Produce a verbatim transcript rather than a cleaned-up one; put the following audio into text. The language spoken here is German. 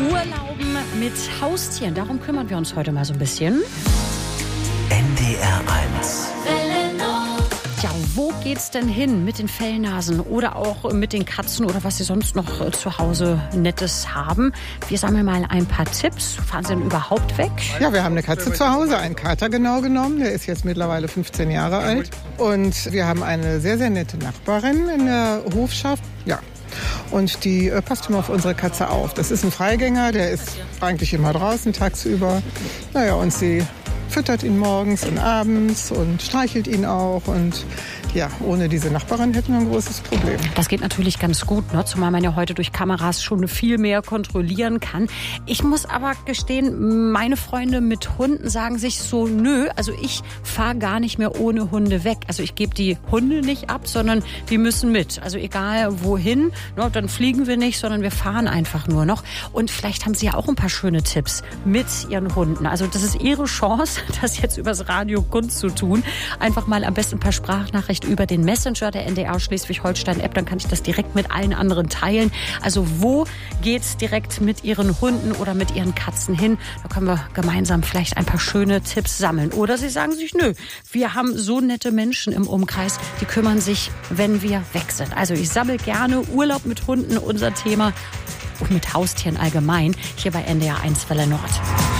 Urlauben mit Haustieren, darum kümmern wir uns heute mal so ein bisschen. N D R eins. Ja, wo geht's denn hin mit den Fellnasen oder auch mit den Katzen oder was Sie sonst noch zu Hause Nettes haben? Wir sammeln mal ein paar Tipps. Fahren Sie denn überhaupt weg? Ja, wir haben eine Katze zu Hause, einen Kater genau genommen. Der ist jetzt mittlerweile fünfzehn Jahre alt. Und wir haben eine sehr, sehr nette Nachbarin in der Hofschaft. Ja. Und die äh, passt immer auf unsere Katze auf. Das ist ein Freigänger, der ist eigentlich immer draußen tagsüber. Naja, und sie füttert ihn morgens und abends und streichelt ihn auch. Und ja, ohne diese Nachbarin hätten wir ein großes Problem. Das geht natürlich ganz gut, ne? Zumal man ja heute durch Kameras schon viel mehr kontrollieren kann. Ich muss aber gestehen, meine Freunde mit Hunden sagen sich so, nö, also ich fahre gar nicht mehr ohne Hunde weg. Also ich gebe die Hunde nicht ab, sondern die müssen mit. Also egal wohin, ne, dann fliegen wir nicht, sondern wir fahren einfach nur noch. Und vielleicht haben Sie ja auch ein paar schöne Tipps mit Ihren Hunden. Also das ist Ihre Chance, das jetzt übers Radio kundzutun. Einfach mal am besten ein paar Sprachnachrichten über den Messenger der N D R Schleswig-Holstein-App, dann kann ich das direkt mit allen anderen teilen. Also wo geht's direkt mit Ihren Hunden oder mit Ihren Katzen hin? Da können wir gemeinsam vielleicht ein paar schöne Tipps sammeln. Oder Sie sagen sich, nö, wir haben so nette Menschen im Umkreis, die kümmern sich, wenn wir weg sind. Also ich sammle gerne Urlaub mit Hunden, unser Thema, und mit Haustieren allgemein, hier bei N D R eins Welle Nord.